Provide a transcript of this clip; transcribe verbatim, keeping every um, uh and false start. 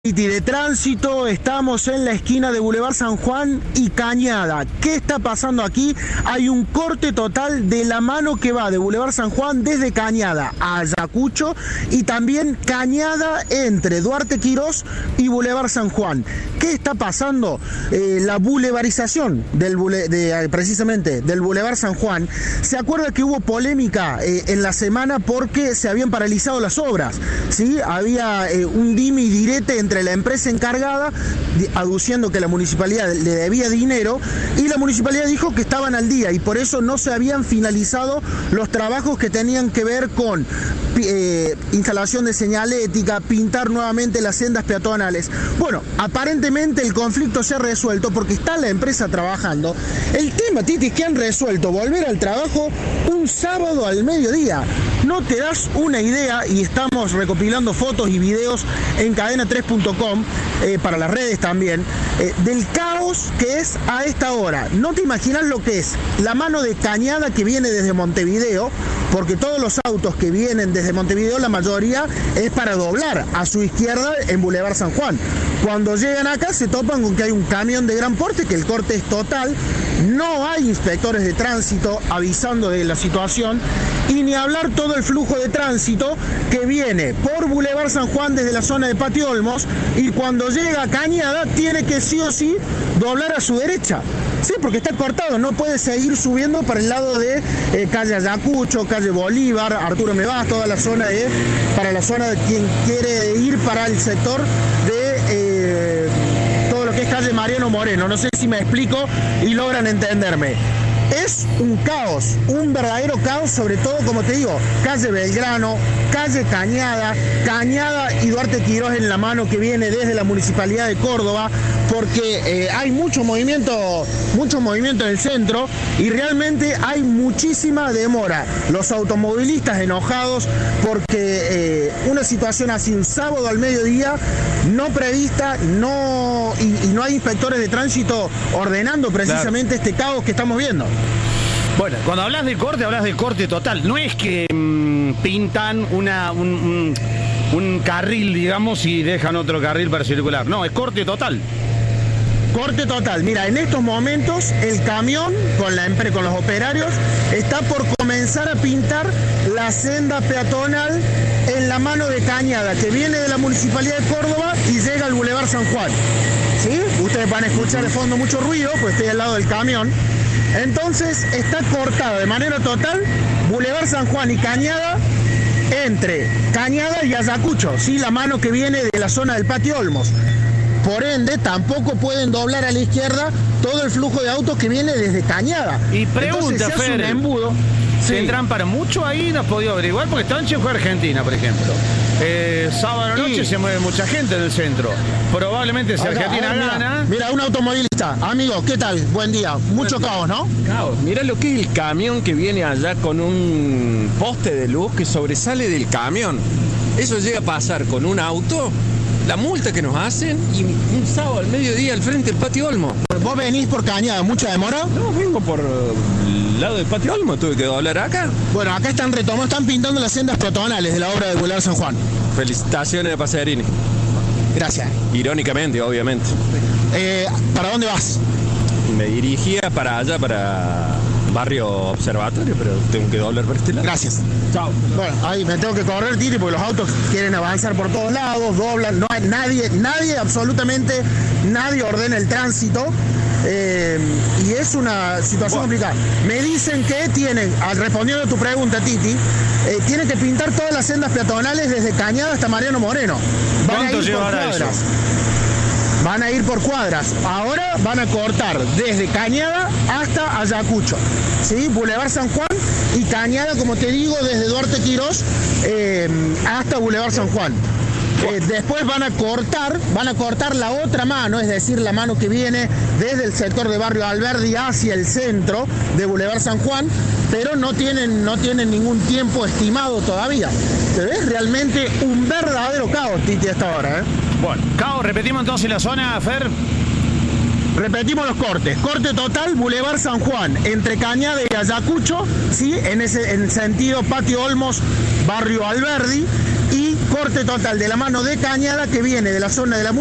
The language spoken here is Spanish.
De tránsito, estamos en la esquina de Boulevard San Juan y Cañada. ¿Qué está pasando aquí? Hay un corte total de la mano que va de Boulevard San Juan desde Cañada a Ayacucho y también Cañada entre Duarte Quirós y Boulevard San Juan. ¿Qué está pasando? Eh, la boulevarización del bule de, precisamente del Boulevard San Juan. ¿Se acuerda que hubo polémica eh, en la semana porque se habían paralizado las obras? ¿Sí? Había eh, un dime y direte entre entre la empresa encargada, aduciendo que la municipalidad le debía dinero, y la municipalidad dijo que estaban al día y por eso no se habían finalizado los trabajos que tenían que ver con eh, instalación de señalética, pintar nuevamente las sendas peatonales. Bueno, aparentemente el conflicto se ha resuelto porque está la empresa trabajando. El tema, Titi, es que han resuelto volver al trabajo un sábado al mediodía. No te das una idea, y estamos recopilando fotos y videos en cadena tres punto com eh, para las redes también, eh, del caos que es a esta hora. No te imaginas lo que es la mano de Cañada que viene desde Montevideo, porque todos los autos que vienen desde Montevideo, la mayoría es para doblar a su izquierda en Boulevard San Juan. Cuando llegan acá se topan con que hay un camión de gran porte, que el corte es total, no hay inspectores de tránsito avisando de la situación, y ni hablar todo el flujo de tránsito que viene por Boulevard San Juan desde la zona de Patio Olmos, y cuando llega a Cañada tiene que sí o sí doblar a su derecha. Sí, porque está cortado, no puede seguir subiendo para el lado de eh, calle Ayacucho, calle Bolívar, Arturo Mevas, toda la zona de, para la zona de quien quiere ir para el sector de eh, todo lo que es calle Mariano Moreno. No sé si me explico y logran entenderme. Es un caos, un verdadero caos, sobre todo, como te digo, calle Belgrano, calle Cañada, Cañada y Duarte Quirós en la mano que viene desde la Municipalidad de Córdoba, porque eh, hay mucho movimiento, mucho movimiento en el centro y realmente hay muchísima demora. Los automovilistas enojados porque eh, una situación así, un sábado al mediodía, no prevista, no y, y no hay inspectores de tránsito ordenando precisamente claro. Este caos que estamos viendo. Bueno, cuando hablas de corte, hablas de corte total. No es que mmm, pintan una, un, un, un carril, digamos, y dejan otro carril para circular. No, es corte total. Corte total. Mira, en estos momentos el camión con, la, con los operarios está por comenzar a pintar la senda peatonal en la mano de Cañada, que viene de la Municipalidad de Córdoba y llega al Boulevard San Juan. ¿Sí? Ustedes van a escuchar de fondo mucho ruido, pues estoy al lado del camión. Entonces está cortado de manera total Boulevard San Juan y Cañada entre Cañada y Ayacucho, ¿sí? La mano que viene de la zona del Patio Olmos. Por ende, tampoco pueden doblar a la izquierda todo el flujo de autos que viene desde Cañada. Y pregunta, Entonces, Fer, un embudo. ¿tendrán sí. para mucho ahí? ¿No has podido averiguar? Porque Stanche fue a Argentina, por ejemplo. Eh, sábado a la noche y... se mueve mucha gente en el centro. Probablemente si Acá, Argentina ver, gana... Mira, mira, un automovilista. Amigo, ¿qué tal? Buen día. Mucho Buen caos, ¿no? Caos. Mira lo que es el camión que viene allá con un poste de luz que sobresale del camión. Eso llega a pasar con un auto, la multa que nos hacen, y un sábado al mediodía al frente del Patio Olmo. ¿Vos venís por Cañada? ¿Mucha demora? No, vengo por el lado del Patio Olmo, tuve que doblar acá. Bueno, acá están retomando, están pintando las sendas peatonales de la obra de Boulevard San Juan. Felicitaciones de Paserini. Gracias. Irónicamente, obviamente. Eh, ¿Para dónde vas? Me dirigía para allá, para Barrio Observatorio, pero tengo que doblar por este lado. Gracias. Chao. Bueno, ahí me tengo que correr, Titi, porque los autos quieren avanzar por todos lados, doblan, no hay nadie, nadie, absolutamente nadie ordena el tránsito. Eh, y es una situación bueno. complicada. Me dicen que tienen, respondiendo a tu pregunta, Titi, eh, tienen que pintar todas las sendas peatonales desde Cañada hasta Mariano Moreno. Van ¿Cuánto a ir llevará por cuadras. eso? Van a ir por cuadras. Ahora van a cortar desde Cañada hasta Ayacucho, ¿sí? Boulevard San Juan y Cañada, como te digo, desde Duarte Quirós eh, hasta Boulevard San Juan. Eh, después van a cortar, van a cortar la otra mano, es decir, la mano que viene desde el sector de Barrio Alberdi hacia el centro de Boulevard San Juan, pero no tienen, no tienen ningún tiempo estimado todavía. Se ve realmente un verdadero caos, Titi, hasta ahora, ¿eh? Bueno, caos, repetimos entonces la zona, Fer. Repetimos los cortes. Corte total, Boulevard San Juan, entre Cañada y Ayacucho, ¿sí? En ese en sentido Patio Olmos, Barrio Alberdi. y corte total de la mano de Cañada que viene de la zona de la